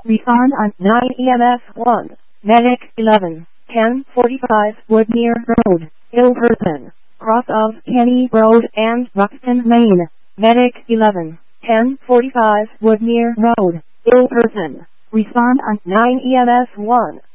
Respond on 9 EMS 1. Medic 11. 1045 Woodmere Road, Ilverton. Cross of Kenny Road and Buxton Lane. Medic 11. 1045 Woodmere Road, Ilverton. Respond on 9 EMS 1.